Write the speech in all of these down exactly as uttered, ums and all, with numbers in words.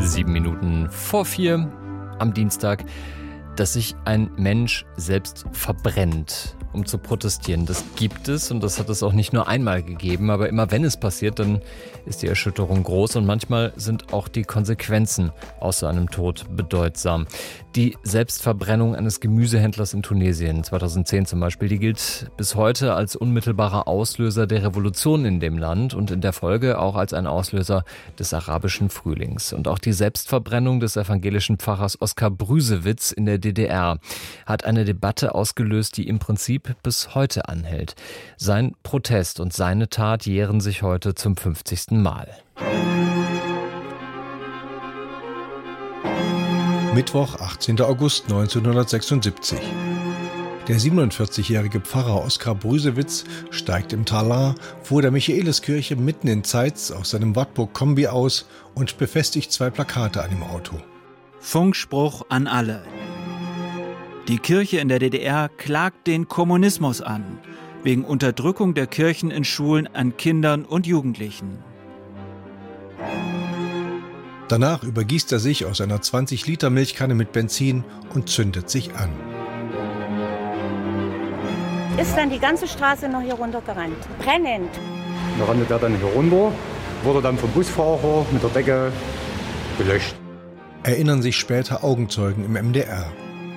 Sieben Minuten vor vier am Dienstag, dass sich ein Mensch selbst verbrennt, um zu protestieren. Das gibt es und das hat es auch nicht nur einmal gegeben, aber immer wenn es passiert, dann ist die Erschütterung groß und manchmal sind auch die Konsequenzen aus so einem Tod bedeutsam. Die Selbstverbrennung eines Gemüsehändlers in Tunesien zweitausendzehn zum Beispiel, die gilt bis heute als unmittelbarer Auslöser der Revolution in dem Land und in der Folge auch als ein Auslöser des arabischen Frühlings. Und auch die Selbstverbrennung des evangelischen Pfarrers Oskar Brüsewitz in der D D R hat eine Debatte ausgelöst, die im Prinzip bis heute anhält. Sein Protest und seine Tat jähren sich heute zum fünfzigsten Mal. Mittwoch, achtzehnter August neunzehnhundertsechsundsiebzig. Der siebenundvierzigjährige Pfarrer Oskar Brüsewitz steigt im Talar vor der Michaeliskirche mitten in Zeitz aus seinem Wartburg-Kombi aus und befestigt zwei Plakate an dem Auto. Funkspruch an alle. Die Kirche in der D D R klagt den Kommunismus an, wegen Unterdrückung der Kirchen in Schulen an Kindern und Jugendlichen. Danach übergießt er sich aus einer zwanzig Liter Milchkanne mit Benzin und zündet sich an. Ist dann die ganze Straße noch hier runtergerannt, brennend. Da rannte der dann hier runter, wurde dann vom Busfahrer mit der Decke gelöscht. Erinnern sich später Augenzeugen im M D R.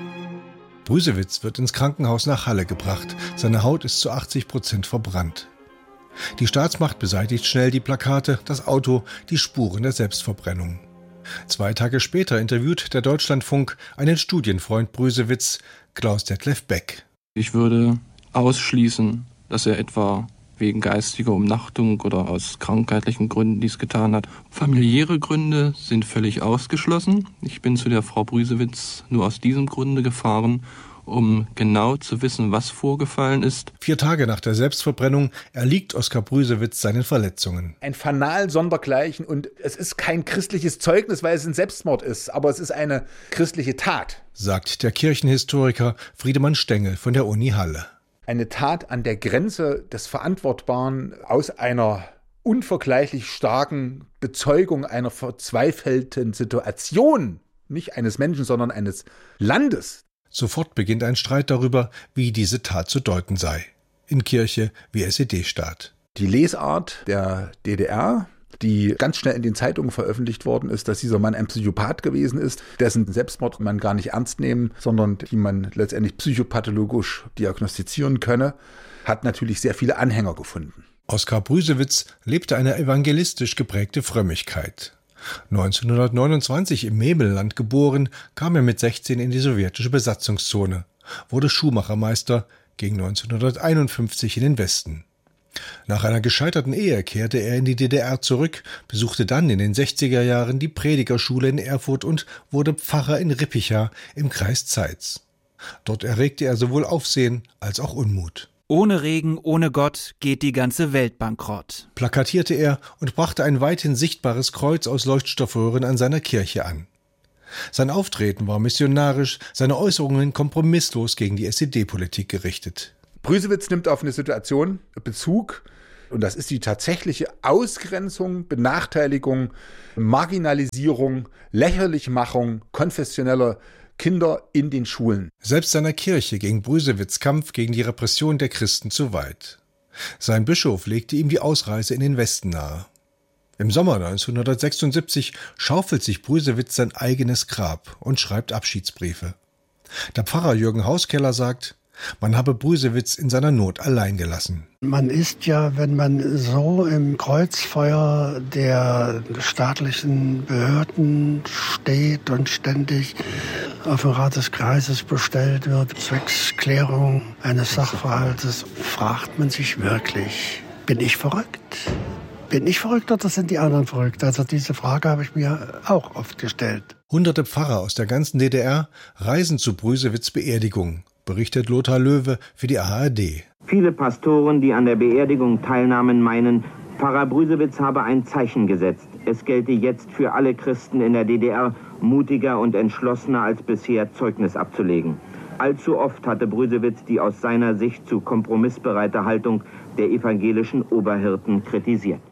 Brüsewitz wird ins Krankenhaus nach Halle gebracht. Seine Haut ist zu achtzig Prozent verbrannt. Die Staatsmacht beseitigt schnell die Plakate, das Auto, die Spuren der Selbstverbrennung. Zwei Tage später interviewt der Deutschlandfunk einen Studienfreund Brüsewitz, Klaus Detlef Beck. Ich würde ausschließen, dass er etwa wegen geistiger Umnachtung oder aus krankheitlichen Gründen dies getan hat. Familiäre Gründe sind völlig ausgeschlossen. Ich bin zu der Frau Brüsewitz nur aus diesem Grunde gefahren, um genau zu wissen, was vorgefallen ist. Vier Tage nach der Selbstverbrennung erliegt Oskar Brüsewitz seinen Verletzungen. Ein Fanal sondergleichen, und es ist kein christliches Zeugnis, weil es ein Selbstmord ist, aber es ist eine christliche Tat, sagt der Kirchenhistoriker Friedemann Stengel von der Uni Halle. Eine Tat an der Grenze des Verantwortbaren aus einer unvergleichlich starken Bezeugung einer verzweifelten Situation, nicht eines Menschen, sondern eines Landes. Sofort beginnt ein Streit darüber, wie diese Tat zu deuten sei. In Kirche wie S E D-Staat. Die Lesart der D D R, die ganz schnell in den Zeitungen veröffentlicht worden ist, dass dieser Mann ein Psychopath gewesen ist, dessen Selbstmord man gar nicht ernst nehmen, sondern die man letztendlich psychopathologisch diagnostizieren könne, hat natürlich sehr viele Anhänger gefunden. Oskar Brüsewitz lebte eine evangelistisch geprägte Frömmigkeit. neunzehnhundertneunundzwanzig im Memelland geboren, kam er mit sechzehn in die sowjetische Besatzungszone, wurde Schuhmachermeister, ging neunzehnhunderteinundfünfzig in den Westen. Nach einer gescheiterten Ehe kehrte er in die D D R zurück, besuchte dann in den sechziger Jahren die Predigerschule in Erfurt und wurde Pfarrer in Rippicha im Kreis Zeitz. Dort erregte er sowohl Aufsehen als auch Unmut. Ohne Regen, ohne Gott geht die ganze Welt bankrott, plakatierte er und brachte ein weithin sichtbares Kreuz aus Leuchtstoffröhren an seiner Kirche an. Sein Auftreten war missionarisch, seine Äußerungen kompromisslos gegen die S E D-Politik gerichtet. Brüsewitz nimmt auf eine Situation Bezug, und das ist die tatsächliche Ausgrenzung, Benachteiligung, Marginalisierung, Lächerlichmachung konfessioneller Kinder in den Schulen. Selbst seiner Kirche ging Brüsewitz' Kampf gegen die Repression der Christen zu weit. Sein Bischof legte ihm die Ausreise in den Westen nahe. Im Sommer neunzehnhundertsechsundsiebzig schaufelt sich Brüsewitz sein eigenes Grab und schreibt Abschiedsbriefe. Der Pfarrer Jürgen Hauskeller sagt, man habe Brüsewitz in seiner Not allein gelassen. Man ist ja, wenn man so im Kreuzfeuer der staatlichen Behörden steht und ständig auf den Rat des Kreises bestellt wird, zwecks Klärung eines Sachverhaltes, fragt man sich wirklich, bin ich verrückt? Bin ich verrückt oder sind die anderen verrückt? Also diese Frage habe ich mir auch oft gestellt. Hunderte Pfarrer aus der ganzen D D R reisen zu Brüsewitz' Beerdigung, berichtet Lothar Löwe für die A R D. Viele Pastoren, die an der Beerdigung teilnahmen, meinen, Pfarrer Brüsewitz habe ein Zeichen gesetzt. Es gelte jetzt für alle Christen in der D D R mutiger und entschlossener als bisher Zeugnis abzulegen. Allzu oft hatte Brüsewitz die aus seiner Sicht zu kompromissbereite Haltung der evangelischen Oberhirten kritisiert.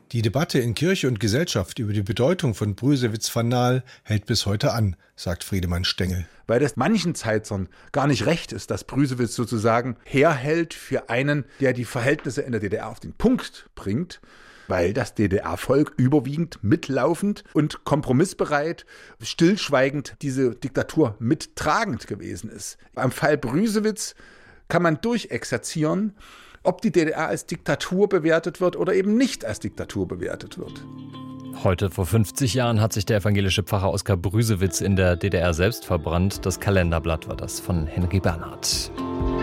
Die Debatte in Kirche und Gesellschaft über die Bedeutung von Brüsewitz-Fanal hält bis heute an, sagt Friedemann Stengel. Weil das manchen Zeitzern gar nicht recht ist, dass Brüsewitz sozusagen herhält für einen, der die Verhältnisse in der D D R auf den Punkt bringt, weil das D D R-Volk überwiegend mitlaufend und kompromissbereit, stillschweigend diese Diktatur mittragend gewesen ist. Am Fall Brüsewitz kann man durchexerzieren, ob die D D R als Diktatur bewertet wird oder eben nicht als Diktatur bewertet wird. Heute vor fünfzig Jahren hat sich der evangelische Pfarrer Oskar Brüsewitz in der D D R selbst verbrannt. Das Kalenderblatt war das von Henry Bernhard.